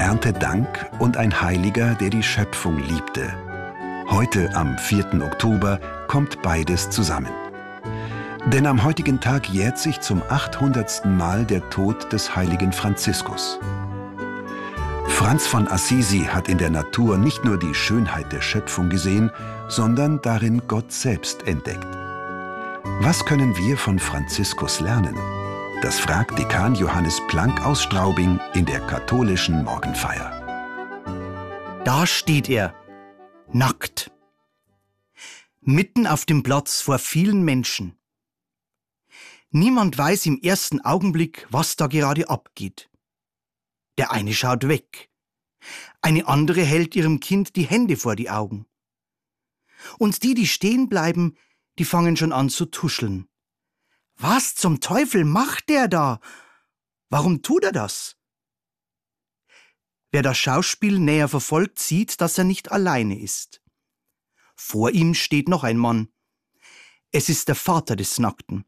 Erntedank und ein Heiliger, der die Schöpfung liebte. Heute, am 4. Oktober, kommt beides zusammen. Denn am heutigen Tag jährt sich zum 800. Mal der Tod des heiligen Franziskus. Franz von Assisi hat in der Natur nicht nur die Schönheit der Schöpfung gesehen, sondern darin Gott selbst entdeckt. Was können wir von Franziskus lernen? Das fragt Dekan Johannes Planck aus Straubing in der katholischen Morgenfeier. Da steht er, nackt, mitten auf dem Platz vor vielen Menschen. Niemand weiß im ersten Augenblick, was da gerade abgeht. Der eine schaut weg, eine andere hält ihrem Kind die Hände vor die Augen. Und die stehen bleiben, die fangen schon an zu tuscheln. Was zum Teufel macht der da? Warum tut er das? Wer das Schauspiel näher verfolgt, sieht, dass er nicht alleine ist. Vor ihm steht noch ein Mann. Es ist der Vater des Nackten.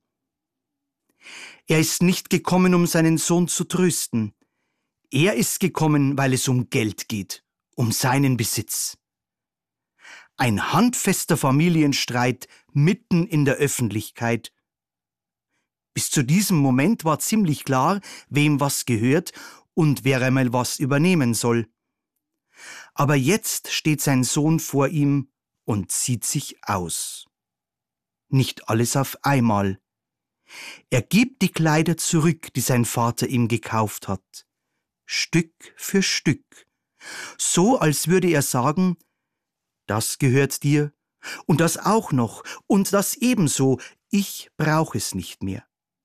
Er ist nicht gekommen, um seinen Sohn zu trösten. Er ist gekommen, weil es um Geld geht, um seinen Besitz. Ein handfester Familienstreit mitten in der Öffentlichkeit. Bis zu diesem Moment war ziemlich klar, wem was gehört und wer einmal was übernehmen soll. Aber jetzt steht sein Sohn vor ihm und zieht sich aus. Nicht alles auf einmal. Er gibt die Kleider zurück, die sein Vater ihm gekauft hat. Stück für Stück. So, als würde er sagen, das gehört dir und das auch noch und das ebenso, ich brauche es nicht mehr.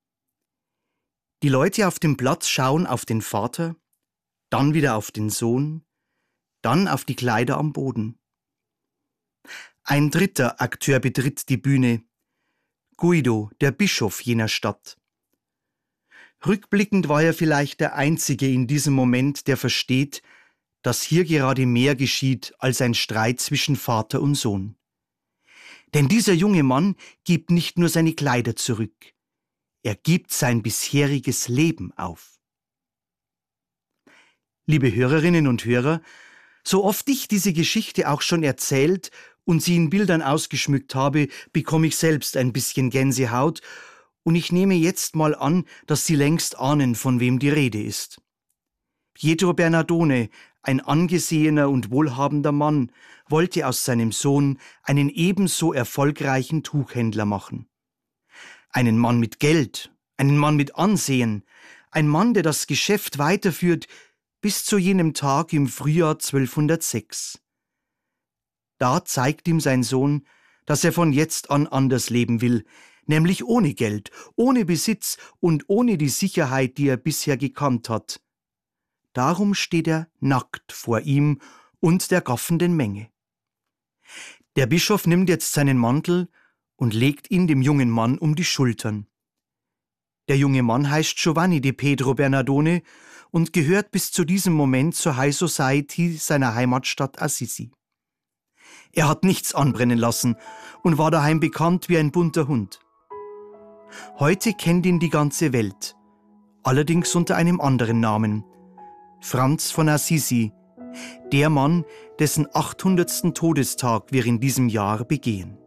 Die Leute auf dem Platz schauen auf den Vater, dann wieder auf den Sohn, dann auf die Kleider am Boden. Ein dritter Akteur betritt die Bühne, Guido, der Bischof jener Stadt. Rückblickend war er vielleicht der Einzige in diesem Moment, der versteht, dass hier gerade mehr geschieht als ein Streit zwischen Vater und Sohn. Denn dieser junge Mann gibt nicht nur seine Kleider zurück, er gibt sein bisheriges Leben auf. Liebe Hörerinnen und Hörer, so oft ich diese Geschichte auch schon erzählt und sie in Bildern ausgeschmückt habe, bekomme ich selbst ein bisschen Gänsehaut und ich nehme jetzt mal an, dass Sie längst ahnen, von wem die Rede ist. Pietro Bernardone, ein angesehener und wohlhabender Mann, wollte aus seinem Sohn einen ebenso erfolgreichen Tuchhändler machen. Einen Mann mit Geld, einen Mann mit Ansehen, ein Mann, der das Geschäft weiterführt bis zu jenem Tag im Frühjahr 1206. Da zeigt ihm sein Sohn, dass er von jetzt an anders leben will, nämlich ohne Geld, ohne Besitz und ohne die Sicherheit, die er bisher gekannt hat. Darum steht er nackt vor ihm und der gaffenden Menge. Der Bischof nimmt jetzt seinen Mantel und legt ihn dem jungen Mann um die Schultern. Der junge Mann heißt Giovanni di Pietro Bernardone und gehört bis zu diesem Moment zur High Society seiner Heimatstadt Assisi. Er hat nichts anbrennen lassen und war daheim bekannt wie ein bunter Hund. Heute kennt ihn die ganze Welt, allerdings unter einem anderen Namen, Franz von Assisi, der Mann, dessen 800. Todestag wir in diesem Jahr begehen.